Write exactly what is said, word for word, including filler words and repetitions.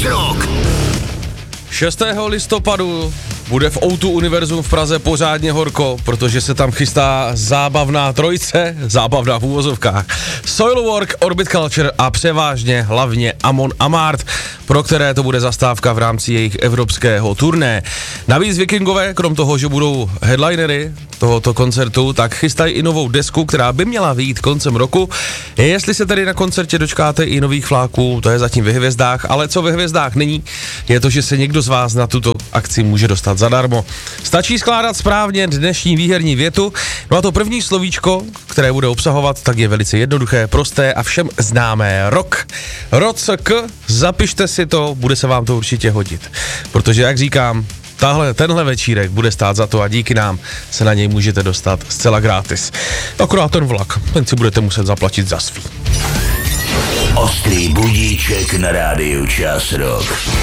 Rock. šestého listopadu bude v ó dva Univerzum v Praze pořádně horko, protože se tam chystá zábavná trojice, zábavná v úvozovkách. Soilwork, Orbit Culture a převážně hlavně Amon Amarth, pro které to bude zastávka v rámci jejich evropského turné. Navíc Vikingové, krom toho, že budou headlinery tohoto koncertu, tak chystají i novou desku, která by měla vyjít koncem roku. Jestli se tedy na koncertě dočkáte i nových fláků, to je zatím ve hvězdách, ale co ve hvězdách není, je to, že se někdo z vás na tuto akci může dostat zadarmo. Stačí skládat správně dnešní výherní větu, no a to první slovíčko, které bude obsahovat, tak je velice jednoduché, prosté a všem známé. Rock. Rock, zapište si to, bude se vám to určitě hodit. Protože, jak říkám, tahle, tenhle večírek bude stát za to a díky nám se na něj můžete dostat zcela gratis. Akorát ten vlak, ten si budete muset zaplatit za svý. Ostrý budíček na rádiu Čas Rock.